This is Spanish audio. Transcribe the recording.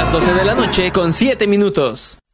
las 12 de la noche con 7 minutos.